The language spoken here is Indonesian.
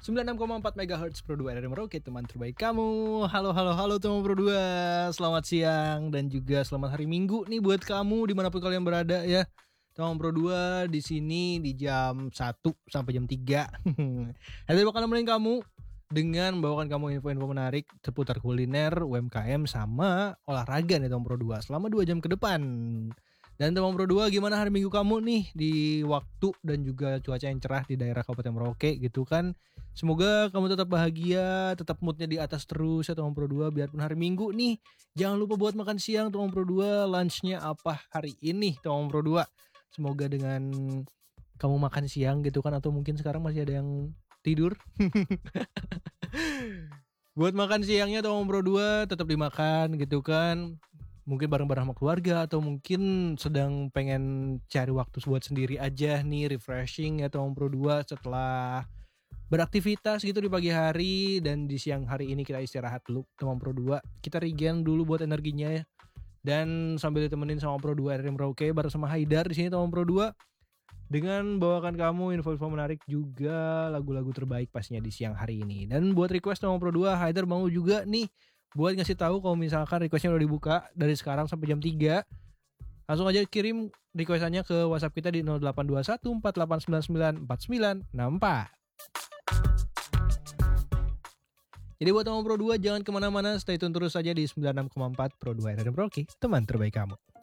96,4 MHz Pro 2 dari Merauke, teman terbaik kamu. Halo teman Pro 2. Selamat siang dan juga selamat hari Minggu nih buat kamu dimanapun kalian berada ya. Teman Pro 2 di sini di jam 1 sampai jam 3. Hari bakal nemenin kamu dengan membawakan kamu info-info menarik seputar kuliner, UMKM sama olahraga nih teman Pro 2 selama 2 jam ke depan. Dan teman Pro 2, gimana hari Minggu kamu nih di waktu dan juga cuaca yang cerah di daerah Kabupaten Merauke gitu kan. Semoga kamu tetap bahagia, tetap moodnya di atas terus ya teman Pro 2 biarpun hari Minggu nih. Jangan lupa buat makan siang teman Pro 2, lunchnya apa hari ini teman Pro 2. Semoga dengan kamu makan siang gitu kan, atau mungkin sekarang masih ada yang tidur. Buat makan siangnya teman Pro 2 tetap dimakan gitu kan. Mungkin bareng-bareng sama keluarga atau mungkin sedang pengen cari waktu buat sendiri aja nih, refreshing ya teman Pro 2 setelah beraktivitas gitu di pagi hari, dan di siang hari ini kita istirahat dulu teman Pro 2. Kita regen dulu buat energinya ya. Dan sambil ditemenin sama Pro 2 dari Merauke bareng sama Haidar di sini teman Pro 2 dengan bawakan kamu info-info menarik juga lagu-lagu terbaik pastinya di siang hari ini. Dan buat request teman Pro 2, Haidar mau juga nih buat ngasih tahu kalau misalkan requestnya udah dibuka dari sekarang sampai jam 3. Langsung aja kirim requestannya ke WhatsApp kita di 0821 4899 4964. Jadi buat teman Pro 2 jangan kemana-mana, stay tune terus saja di 96,4 Pro 2 dari Merauke, teman terbaik kamu.